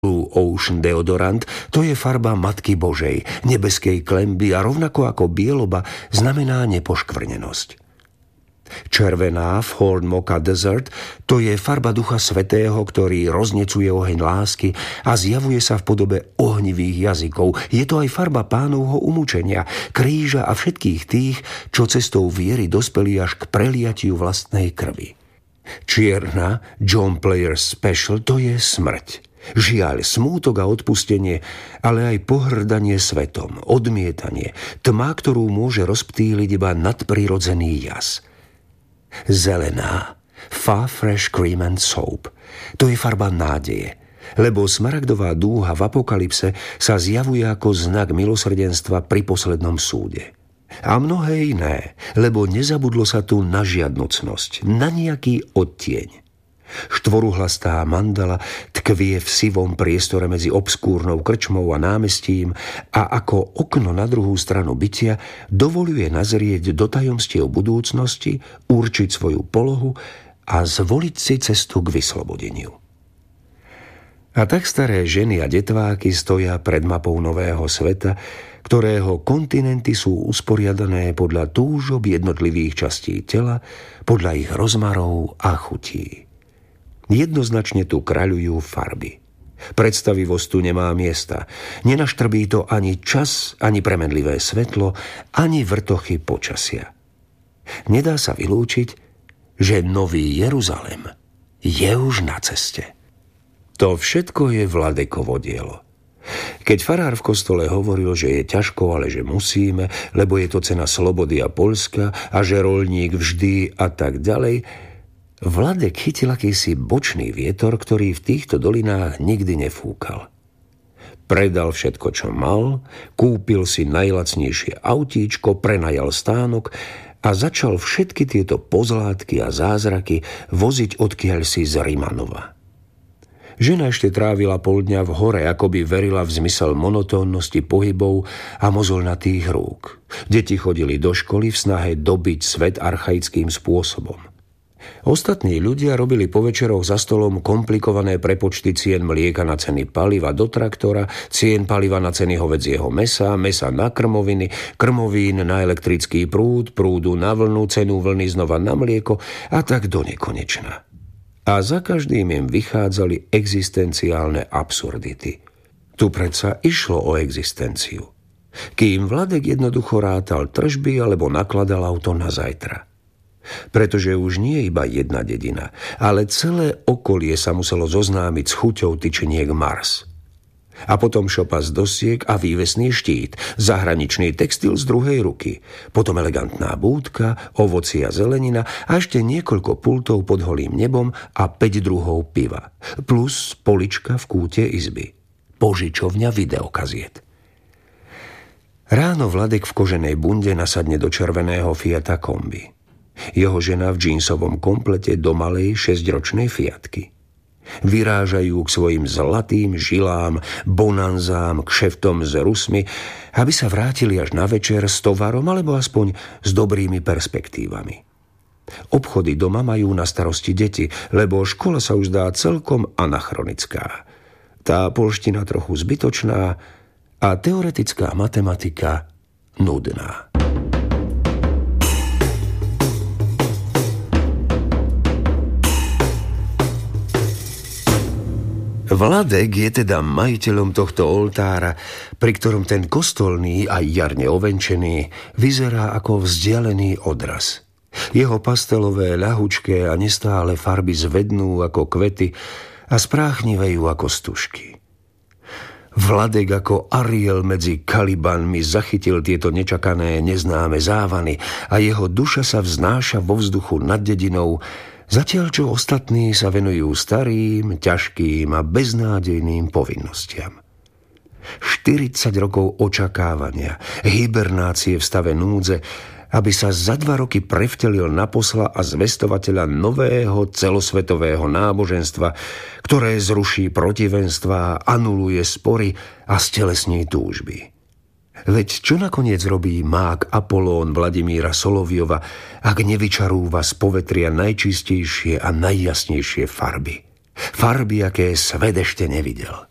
Blue Ocean deodorant, to je farba Matky Božej, nebeskej klenby a rovnako ako bieloba znamená nepoškvrnenosť. Červená Horn Mocha Desert, to je farba Ducha Svätého, ktorý roznecuje oheň lásky a zjavuje sa v podobe ohnivých jazykov. Je to aj farba Pánovho umúčenia, kríža a všetkých tých, čo cestou viery dospeli až k preliatiu vlastnej krvi. Čierna John Player Special, to je smrť. Žiaľ, smútok a odpustenie, ale aj pohrdanie svetom, odmietanie, tma, ktorú môže rozptýliť iba nadprirodzený jas. Zelená Fa Fresh Cream and Soap, to je farba nádeje, lebo smaragdová dúha v Apokalypse sa zjavuje ako znak milosrdenstva pri poslednom súde. A mnohé iné, lebo nezabudlo sa tu na žiadnocnosť, na nejaký odtieň. Štvoruhlastá mandala tkvie v sivom priestore medzi obskúrnou krčmou a námestím a ako okno na druhú stranu bytia dovoľuje nazrieť do tajomstiev budúcnosti, určiť svoju polohu a zvoliť si cestu k vyslobodeniu. A tak staré ženy a detváky stoja pred mapou nového sveta, ktorého kontinenty sú usporiadané podľa túžob jednotlivých častí tela, podľa ich rozmarov a chutí. Jednoznačne tu kráľujú farby. Predstavivosť tu nemá miesta. Nenaštrbí to ani čas, ani premenlivé svetlo, ani vrtochy počasia. Nedá sa vylúčiť, že Nový Jeruzalem je už na ceste. To všetko je Vladekovo dielo. Keď farár v kostole hovoril, že je ťažko, ale že musíme, lebo je to cena slobody a Poľska a že roľník vždy a tak ďalej, Vladek chytil akýsi bočný vietor, ktorý v týchto dolinách nikdy nefúkal. Predal všetko, čo mal, kúpil si najlacnejšie autíčko, prenajal stánok a začal všetky tieto pozlátky a zázraky voziť odkiaľsi z Rimanova. Žena ešte trávila pol dňa v hore, akoby verila v zmysel monotónnosti pohybov a mozolnatých rúk. Deti chodili do školy v snahe dobiť svet archaickým spôsobom. Ostatní ľudia robili po večeroch za stolom komplikované prepočty cien mlieka na ceny paliva do traktora, cien paliva na ceny hovädzieho mesa, mesa na krmoviny, krmovín na elektrický prúd, prúdu na vlnu, cenu vlny znova na mlieko a tak do nekonečna. A za každým im vychádzali existenciálne absurdity. Tu predsa išlo o existenciu. Kým Vladek jednoducho rátal tržby alebo nakladal auto na zajtra. Pretože už nie iba jedna dedina, ale celé okolie sa muselo zoznámiť s chuťou tyčiniek Mars. A potom šopas dosiek a vývesný štít, zahraničný textil z druhej ruky, potom elegantná búdka, ovocie a zelenina a ešte niekoľko pultov pod holým nebom a 5 druhov piva, plus polička v kúte izby, požičovňa videokaziet. Ráno Vladek v koženej bunde nasadne do červeného Fiata Kombi. Jeho žena v džínsovom komplete do malej 6-ročnej Fiatky. Vyrážajú k svojim zlatým žilám, bonanzám, kšeftom s Rusmi, aby sa vrátili až na večer s tovarom alebo aspoň s dobrými perspektívami. Obchody doma majú na starosti deti, lebo škola sa už zdá celkom anachronická. Tá poľština trochu zbytočná a teoretická matematika nudná. Vladek je teda majiteľom tohto oltára, pri ktorom ten kostolný a jarne ovenčený vyzerá ako vzdialený odraz. Jeho pastelové, ľahučké a nestále farby zvednú ako kvety a spráchnivajú ako stužky. Vladek ako Ariel medzi Kalibanmi zachytil tieto nečakané, neznáme závany a jeho duša sa vznáša vo vzduchu nad dedinou, zatiaľ čo ostatní sa venujú starým, ťažkým a beznádejným povinnostiam. 40 rokov očakávania, hibernácie v stave núdze, aby sa za 2 roky prevtelil na posla a zvestovateľa nového celosvetového náboženstva, ktoré zruší protivenstvá, anuluje spory a stelesní túžby. Veď čo nakoniec robí mák Apolón Vladimíra Soloviova, ak nevyčarúva z povetria najčistejšie a najjasnejšie farby? Farby, aké svet ešte nevidel.